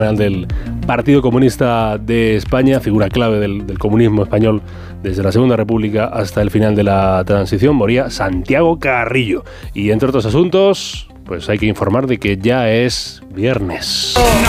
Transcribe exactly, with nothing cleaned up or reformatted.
del Partido Comunista de España, figura clave del, del comunismo español desde la Segunda República hasta el final de la transición, moría Santiago Carrillo. Y entre otros asuntos, pues hay que informar de que ya es viernes.